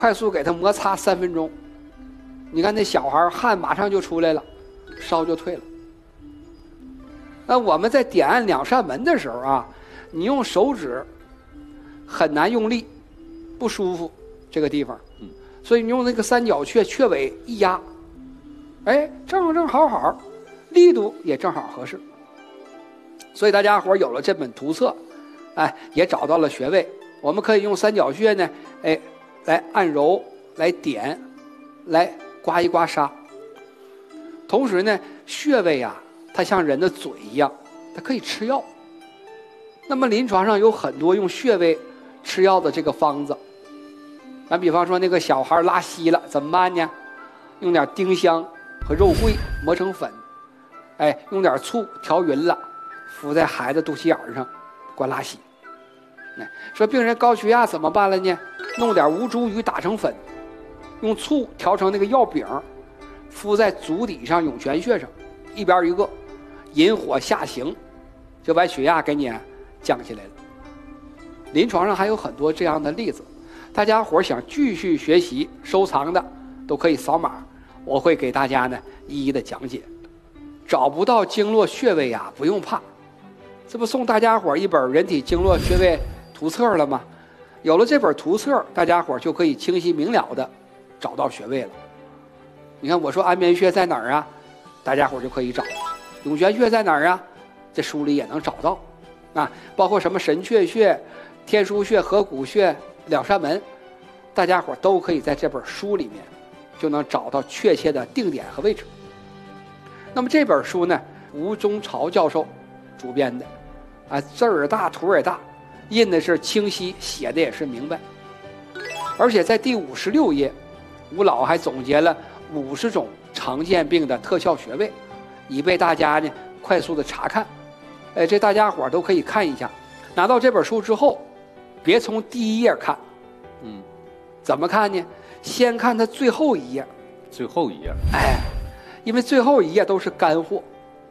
快速给它摩擦3分钟，你看那小孩汗马上就出来了，烧就退了。那我们在点按两扇门的时候啊，你用手指很难用力，不舒服这个地方，所以你用那个三角雀雀尾一压，哎，正好，力度也正好合适。所以大家伙有了这本图册，哎，也找到了穴位，我们可以用三角穴呢，哎，来按揉，来点，来刮一刮痧。同时呢，穴位啊，它像人的嘴一样，它可以吃药。那么临床上有很多用穴位吃药的这个方子，咱比方说那个小孩拉稀了怎么办呢？用点丁香和肉桂磨成粉，哎，用点醋调匀了，敷在孩子肚脐眼上，管拉稀。说病人高血压怎么办了呢？弄点吴茱萸打成粉，用醋调成那个药饼，敷在足底上涌泉穴上，一边一个，引火下行，就把血压给你降下来了。临床上还有很多这样的例子，大家伙想继续学习收藏的都可以扫码，我会给大家呢一一的讲解。找不到经络穴位啊，不用怕，这不送大家伙一本人体经络穴位图册了吗？有了这本图册，大家伙就可以清晰明了的找到穴位了。你看我说安眠穴在哪儿啊，大家伙就可以找。涌泉穴在哪儿啊，这书里也能找到啊，包括什么神阙穴、天枢穴、合谷穴、两扇门，大家伙都可以在这本书里面就能找到确切的定点和位置。那么这本书呢，吴中朝教授主编的，啊，字儿大，图也大，印的是清晰，写的也是明白。而且在第56页，吴老还总结了50种常见病的特效穴位，以备大家呢快速的查看。哎，这大家伙都可以看一下。拿到这本书之后，别从第1页看，怎么看呢？先看它最后一页。 最后一页， 哎，因为最后一页都是干货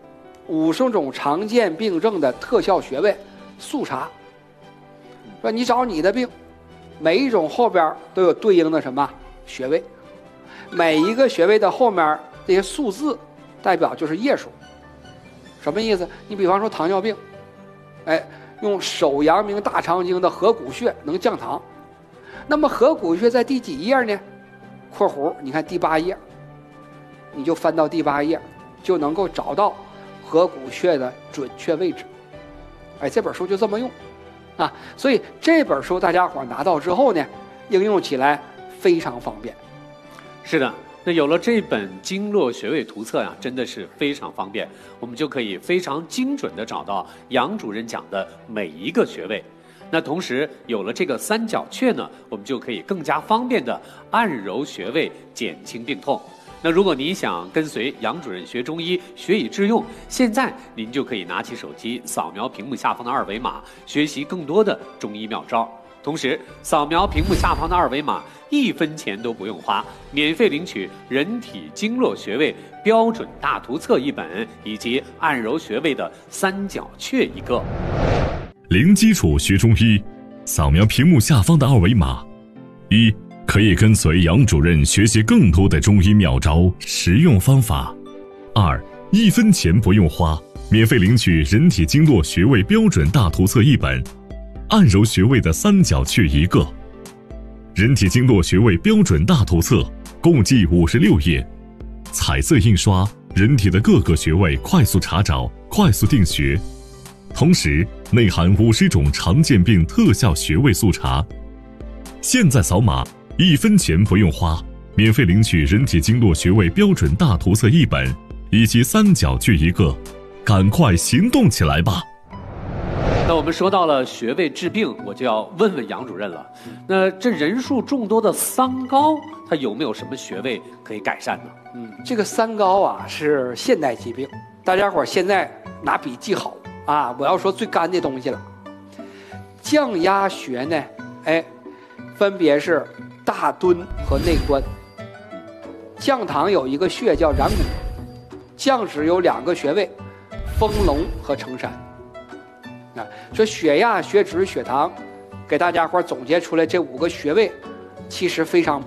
，50种常见病症的特效穴位速查。说你找你的病，每一种后边都有对应的什么穴位，每一个穴位的后面这些数字代表就是页数。什么意思？你比方说糖尿病，哎，用手阳明大肠经的合谷穴能降糖，那么合谷穴在第几页呢？括弧你看第8页，你就翻到第8页，就能够找到合谷穴的准确位置。哎，这本书就这么用啊，所以这本书大家伙拿到之后呢，应用起来非常方便。 是的，那有了这本经络穴位图册呀，真的是非常方便，我们就可以非常精准地找到杨主任讲的每一个穴位。那同时有了这个三角穴呢，我们就可以更加方便地按揉穴位，减轻病痛。那如果您想跟随杨主任学中医，学以致用，现在您就可以拿起手机扫描屏幕下方的2维码，学习更多的中医妙招。同时扫描屏幕下方的2维码，1分钱都不用花，免费领取人体经络穴位标准大图册1本，以及按揉穴位的三角穴1个。 零基础学中医，扫描屏幕下方的2维码，1可以跟随杨主任学习更多的中医妙招实用方法。2 1分钱不用花，免费领取人体经络穴位标准大图册1本，按揉穴位的三角穴1个。人体经络穴位标准大图册共计56页，彩色印刷，人体的各个穴位快速查找，快速定穴。同时内含50种常见病特效穴位速查。现在扫码，1分钱不用花，免费领取人体经络穴位标准大图册1本，以及三角穴1个，赶快行动起来吧！ 那我们说到了穴位治病，我就要问问杨主任了。那这人数众多的三高，它有没有什么穴位可以改善呢？ 这个三高啊是现代疾病，大家伙现在拿笔记好啊！我要说最干的东西了。降压穴呢，哎，分别是大敦和内关。降糖有一个穴叫然谷，降脂有2个穴位，丰隆和承山。啊，说血压、血脂、血糖，给大家伙总结出来这5个穴位，其实非常